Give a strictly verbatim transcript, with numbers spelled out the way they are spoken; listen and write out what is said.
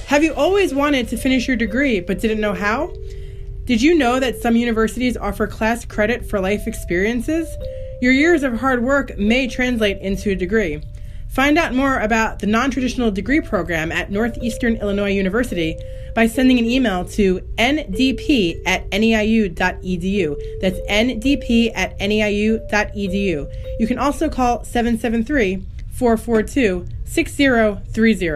Have you always wanted to finish your degree but didn't know how? Did you know that some universities offer class credit for life experiences? Your years of hard work may translate into a degree. Find out more about the non-traditional degree program at Northeastern Illinois University by sending an email to n d p at n e i u dot e d u. That's n d p at n e i u dot e d u. You can also call seven seven three, four four two, six zero three zero.